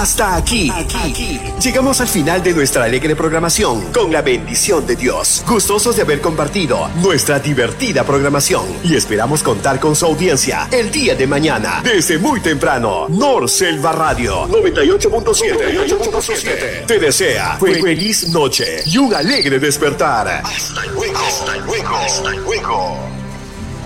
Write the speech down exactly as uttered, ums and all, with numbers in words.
Hasta aquí. aquí. Llegamos al final de nuestra alegre programación con la bendición de Dios. Gustosos de haber compartido nuestra divertida programación y esperamos contar con su audiencia el día de mañana desde muy temprano. Norselva Radio noventa y ocho punto siete te desea feliz noche y un alegre despertar. Hasta luego. Hasta luego. Hasta luego.